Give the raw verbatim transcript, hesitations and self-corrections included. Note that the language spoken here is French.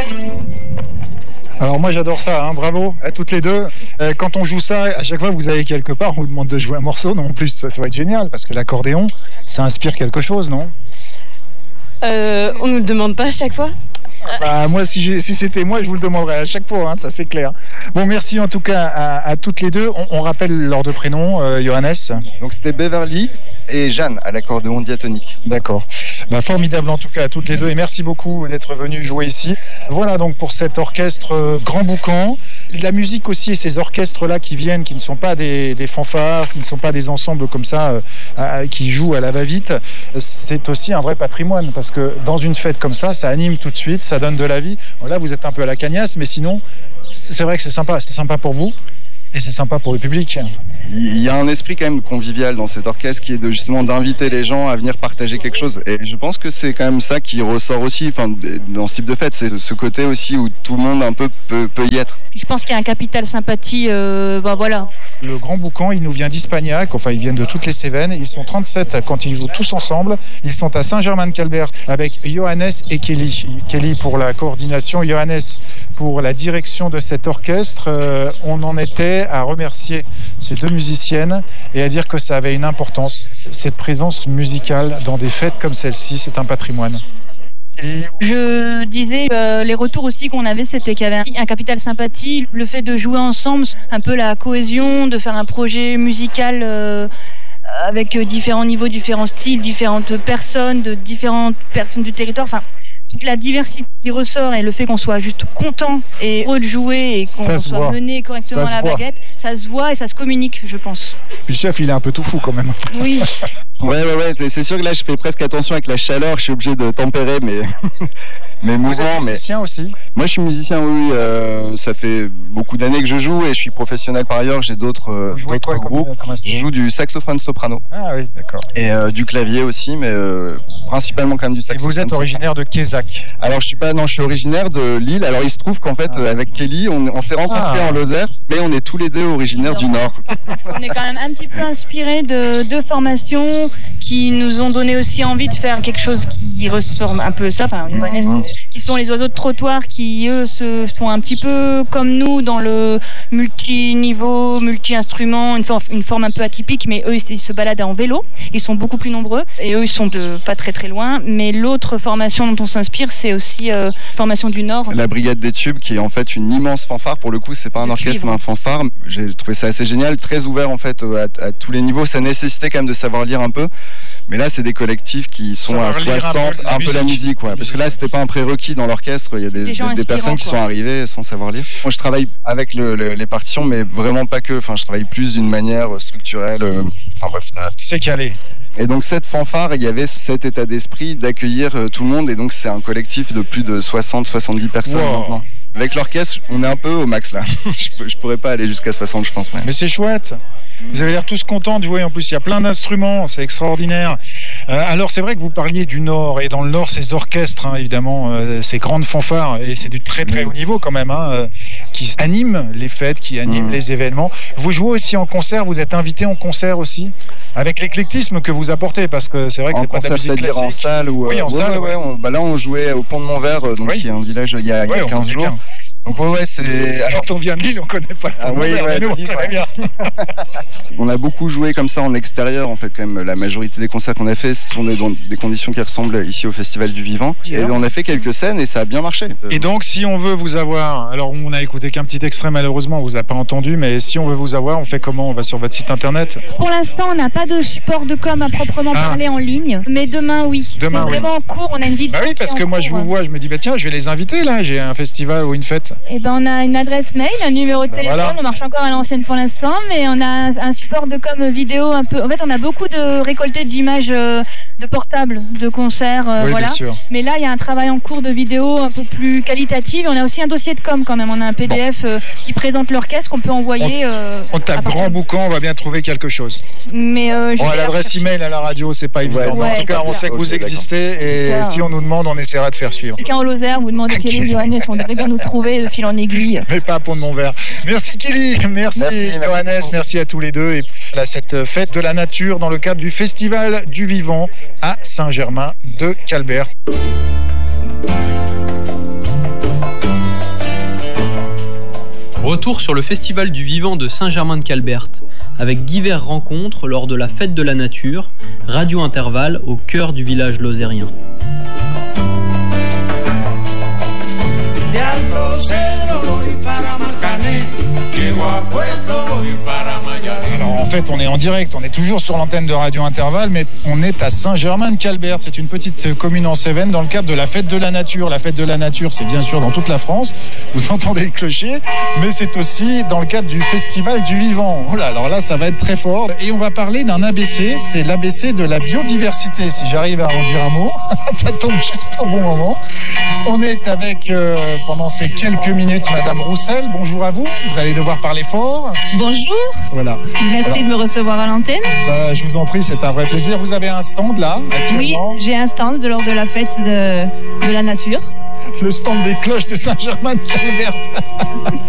Alors moi j'adore ça, hein. Bravo à toutes les deux. Euh, quand on joue ça, à chaque fois que vous allez quelque part, on vous demande de jouer un morceau. Non, en plus ça, ça va être génial parce que l'accordéon, ça inspire quelque chose, non? euh, On ne nous le demande pas à chaque fois. Bah, moi, si, j'ai, si c'était moi, je vous le demanderais à chaque fois, hein, ça c'est clair. Bon, merci en tout cas à, à toutes les deux. On, on rappelle leurs deux prénoms, euh, Johannes. Donc c'était Beverly et Jeanne à l'accordéon diatonique. D'accord. Bah, formidable en tout cas à toutes les deux et merci beaucoup d'être venus jouer ici. Voilà donc pour cet orchestre euh, Grand Boucan. La musique aussi et ces orchestres-là qui viennent, qui ne sont pas des, des fanfares, qui ne sont pas des ensembles comme ça, euh, à, qui jouent à la va-vite, c'est aussi un vrai patrimoine parce que dans une fête comme ça, ça anime tout de suite, ça donne de la vie. Là, vous êtes un peu à la cagnasse, mais sinon, c'est vrai que c'est sympa. C'est sympa pour vous et c'est sympa pour le public. Il y a un esprit quand même convivial dans cet orchestre qui est de justement d'inviter les gens à venir partager quelque chose. Et je pense que c'est quand même ça qui ressort aussi, enfin, dans ce type de fête, c'est ce côté aussi où tout le monde un peu peut, peut y être. Je pense qu'il y a un capital sympathie, euh, bah voilà. Le Grand Boucan, il nous vient d'Hispagnac, enfin ils viennent de toutes les Cévennes, ils sont trente-sept quand ils jouent tous ensemble. Ils sont à Saint-Germain-de-Calbert avec Johannes et Kelly. Kelly pour la coordination, Johannes pour la direction de cet orchestre. Euh, on en était à remercier ces deux musiciennes et à dire que ça avait une importance. Cette présence musicale dans des fêtes comme celle-ci, c'est un patrimoine. Je disais, euh, les retours aussi qu'on avait, c'était qu'il y avait un, un capital sympathie, le fait de jouer ensemble, un peu la cohésion, de faire un projet musical euh, avec différents niveaux, différents styles, différentes personnes, de différentes personnes du territoire. Enfin, toute la diversité qui ressort et le fait qu'on soit juste content et heureux de jouer et qu'on soit voit. mené correctement à la voit. baguette, ça se voit et ça se communique, je pense. Puis le chef, il est un peu tout fou quand même. Oui. Ouais, ouais, ouais, c'est, c'est sûr que là, je fais presque attention avec la chaleur, je suis obligé de tempérer mes, mes mouvements. Vous êtes musicien mais... aussi? Moi, je suis musicien, oui, euh, ça fait beaucoup d'années que je joue et je suis professionnel par ailleurs, j'ai d'autres, euh, d'autres quoi, groupes. Comme, comme je joue du saxophone soprano. Ah oui, d'accord. Et euh, du clavier aussi, mais euh, principalement quand même du saxophone. Et vous êtes originaire de Quézac? Alors, je suis pas, non, je suis originaire de Lille. Alors, il se trouve qu'en fait, ah. euh, avec Kelly, on, on s'est rencontrés ah. en Lozère, mais on est tous les deux originaires du Nord. On est quand même un petit peu inspirés de deux formations qui nous ont donné aussi envie de faire quelque chose qui ressemble un peu ça, enfin, mmh. qui sont les oiseaux de trottoir qui, eux, se, sont un petit peu comme nous dans le multi-niveau, multi-instrument, une, for- une forme un peu atypique, mais eux, ils se baladent en vélo, ils sont beaucoup plus nombreux, et eux, ils sont de pas très très loin, mais l'autre formation dont on s'inspire, c'est aussi euh, formation du Nord. La Brigade des Tubes, qui est en fait une immense fanfare, pour le coup, c'est pas un orchestre, mais un fanfare. J'ai trouvé ça assez génial, très ouvert en fait à, à tous les niveaux, ça nécessitait quand même de savoir lire un peu. Mais là, c'est des collectifs qui sont à soixante, un peu, un peu la musique, ouais. Parce que là, c'était pas un prérequis dans l'orchestre. Il y a des, des, des personnes qui quoi. sont arrivées sans savoir lire. Moi, je travaille avec le, le, les partitions, mais vraiment pas que. Enfin, je travaille plus d'une manière structurelle. Euh, enfin bref. C'est calé. Et donc cette fanfare, il y avait cet état d'esprit d'accueillir euh, tout le monde. Et donc c'est un collectif de plus de soixante à soixante-dix personnes wow. maintenant. Avec l'orchestre, on est un peu au max là. je, je pourrais pas aller jusqu'à soixante, je pense. Mais, mais c'est chouette. Vous avez l'air tous contents de jouer. En plus, il y a plein d'instruments, c'est extraordinaire. Euh, alors, c'est vrai que vous parliez du Nord, et dans le Nord, ces orchestres, hein, évidemment, euh, ces grandes fanfares, et c'est du très très haut niveau quand même, hein, euh, qui animent les fêtes, qui animent mmh. les événements. Vous jouez aussi en concert, vous êtes invité en concert aussi, avec l'éclectisme que vous apportez, parce que c'est vrai que en c'est concert, pas de la musique classique. En salle ou oui, en ouais, salle. Ouais, ouais, on, bah là, on jouait au Pont de Montvert, donc oui. qui est un village il y a, il y a ouais, quinze jours. Bien. Donc ouais, ouais, c'est... Alors, quand on vient de Lille, on connaît pas le ah, oui, ouais, nous, on connaît bien. On a beaucoup joué comme ça en extérieur, en fait, quand même. La majorité des concerts qu'on a fait sont dans des conditions qui ressemblent ici au Festival du Vivant. Yeah. Et on a fait quelques scènes et ça a bien marché. Et donc, si on veut vous avoir... Alors, on a écouté qu'un petit extrait, malheureusement, on vous a pas entendu, mais si on veut vous avoir, on fait comment? On va sur votre site internet? Pour l'instant, on n'a pas de support de com à proprement ah. parler en ligne, mais demain, oui. Demain, c'est oui. vraiment en cours, on a une vidéo. Bah oui, parce que moi, cours. je vous vois, je me dis, bah tiens, je vais les inviter, là, j'ai un festival ou une fête. Et ben, on a une adresse mail, un numéro de bah téléphone, voilà. On marche encore à l'ancienne pour l'instant, mais on a un, un support de com vidéo un peu. En fait, on a beaucoup de récoltés d'images euh, de portables, de concerts, euh, oui, voilà. Bien sûr. Mais là, il y a un travail en cours de vidéo un peu plus qualitatif. Et on a aussi un dossier de com quand même. On a un P D F bon. euh, qui présente l'orchestre qu'on peut envoyer. On, euh, on tape Grand Boucan, on va bien trouver quelque chose. Mais euh, bon, l'adresse email à la radio, c'est pas évident. Ouais, en tout cas, on sait que vous okay, existez et d'accord. Si on nous demande, on essaiera de faire suivre. Quelqu'un au Lozère, vous demandez Kelly, Johannes, on devrait bien nous trouver de fil en aiguille. Mais pas à Pont de Montvert. Merci Kelly, merci, merci Johannes, merci. merci à tous les deux. Et à cette fête de la nature dans le cadre du Festival du Vivant à Saint-Germain de Calbert. Retour sur le Festival du Vivant de Saint-Germain-de-Calbert, avec diverses rencontres lors de la Fête de la Nature, Radio Intervalle au cœur du village lozérien. Alors en fait on est en direct, on est toujours sur l'antenne de Radio Intervalle, mais on est à Saint-Germain-de-Calbert. C'est une petite commune en Cévennes dans le cadre de la Fête de la Nature. La Fête de la Nature, c'est bien sûr dans toute la France, vous entendez le clocher, mais c'est aussi dans le cadre du Festival du Vivant. Oh là, alors là ça va être très fort. Et on va parler d'un A B C, c'est l'A B C de la biodiversité, si j'arrive à en dire un mot. Ça tombe juste au bon moment. On est avec, euh, pendant ces quelques minutes, Madame Roussel. Bonjour à vous, vous allez devoir parler fort. Bonjour. Voilà. Merci Alors, de me recevoir à l'antenne. Bah, je vous en prie, c'est un vrai plaisir. Vous avez un stand là, actuellement? Oui, j'ai un stand lors de la fête de, de la nature. Le stand des cloches de Saint-Germain-de-Calbert.